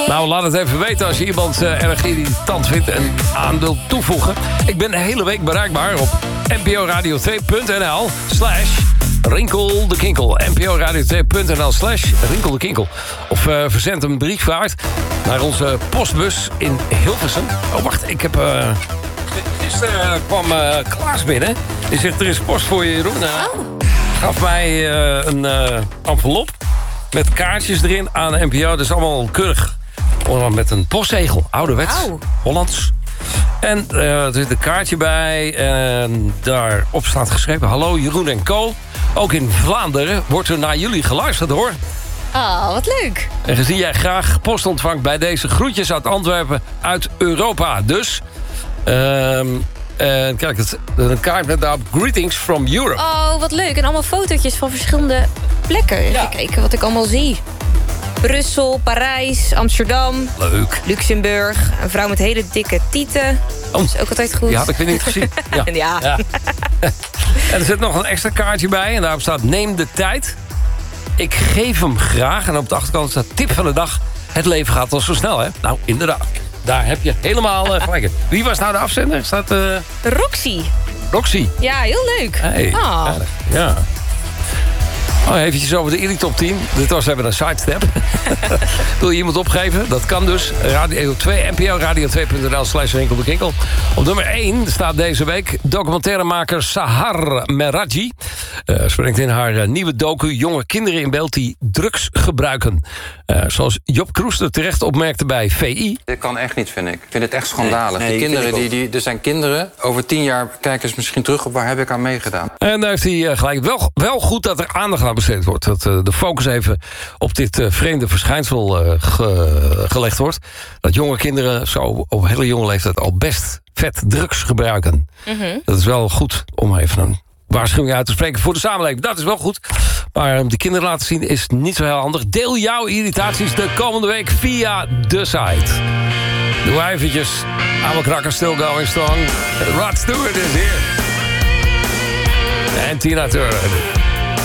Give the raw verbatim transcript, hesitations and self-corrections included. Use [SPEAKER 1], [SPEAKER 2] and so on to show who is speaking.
[SPEAKER 1] Nou, laat het even weten als je iemand uh, erg irritant vindt en aan wilt toevoegen. Ik ben de hele week bereikbaar op nporadio twee punt n l slash Rinkel de Kinkel. nporadio twee punt n l slash Rinkel de Kinkel. Of uh, verzend een brief uit naar onze postbus in Hilversum. Oh, wacht, ik heb... Uh, gisteren uh, kwam uh, Klaas binnen. Die zegt, er is post voor je, Jeroen. Uh, gaf mij uh, een uh, envelop met kaartjes erin aan de N P O. Dat is allemaal keurig. Met een postzegel, ouderwets, Au. Hollands. En uh, er zit een kaartje bij. En daarop staat geschreven... Hallo Jeroen en Co. Ook in Vlaanderen wordt er naar jullie geluisterd, hoor.
[SPEAKER 2] Oh, wat leuk.
[SPEAKER 1] En gezien jij graag post ontvangt bij deze groetjes uit Antwerpen uit Europa. Dus... Um, En kijk, het, een kaart met daarop Greetings from Europe.
[SPEAKER 2] Oh, wat leuk. En allemaal fotootjes van verschillende plekken. Even ja. kijken wat ik allemaal zie. Brussel, Parijs, Amsterdam.
[SPEAKER 1] Leuk.
[SPEAKER 2] Luxemburg. Een vrouw met hele dikke tieten. Oh. Dat is ook altijd goed.
[SPEAKER 1] Ja, dat heb ik weer niet gezien. Ja.
[SPEAKER 2] ja.
[SPEAKER 1] ja. En er zit nog een extra kaartje bij. En daarop staat neem de tijd. Ik geef hem graag. En op de achterkant staat tip van de dag. Het leven gaat al zo snel, hè? Nou, inderdaad. Daar heb je helemaal uh, gelijk. Wie was nou de afzender? Staat, uh...
[SPEAKER 2] Roxy.
[SPEAKER 1] Roxy.
[SPEAKER 2] Ja, heel leuk.
[SPEAKER 1] Hey,
[SPEAKER 2] oh.
[SPEAKER 1] Ja. Oh, eventjes over de Illy-top tien. Dit was even een sidestep. Wil je iemand opgeven? Dat kan dus. Radio twee, N P O Radio twee punt n l slash Rinkel de Kinkel. Op nummer één staat deze week documentairemaker Sahar Meraji. Uh, spreekt in haar uh, nieuwe docu jonge kinderen in beeld die drugs gebruiken. Uh, zoals Job Kroester terecht opmerkte bij V I.
[SPEAKER 3] Dit kan echt niet, vind ik. Ik vind het echt schandalig. Nee, nee, die kinderen, die, die, er zijn kinderen. Over tien jaar kijken ze misschien terug op waar heb ik aan meegedaan.
[SPEAKER 1] En daar heeft hij uh, gelijk. Wel, wel goed dat er aandacht aan besteed wordt. Dat uh, de focus even op dit uh, vreemde verschijnsel uh, ge, gelegd wordt. Dat jonge kinderen zo op hele jonge leeftijd al best vet drugs gebruiken. Mm-hmm. Dat is wel goed om even een waarschuwing uit te spreken voor de samenleving. Dat is wel goed. Maar om de kinderen laten zien is niet zo heel handig. Deel jouw irritaties de komende week via de site. Doe eventjes. Oude krakker still going strong. Rod Stewart is hier. En Tina Turner.